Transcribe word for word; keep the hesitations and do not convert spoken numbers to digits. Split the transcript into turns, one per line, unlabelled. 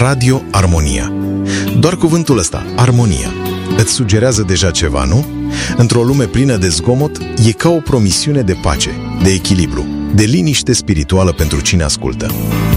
Radio Armonia. Doar cuvântul ăsta, armonia, îți sugerează deja ceva, nu? Într-o lume plină de zgomot, e ca o promisiune de pace, de echilibru, de liniște spirituală pentru cine ascultă.